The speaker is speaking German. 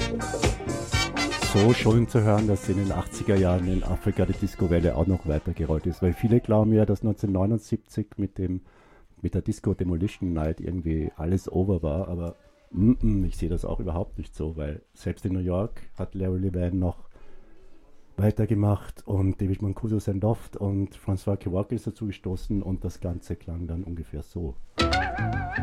So schön zu hören, dass in den 80er Jahren in Afrika die Disco-Welle auch noch weitergerollt ist, weil viele glauben ja, dass 1979 mit der Disco Demolition Night irgendwie alles over war, aber ich sehe das auch überhaupt nicht so, weil selbst in New York hat Larry Levan noch weitergemacht und David Mancuso sein Loft und Francois Kerouac ist dazu gestoßen und das Ganze klang dann ungefähr so.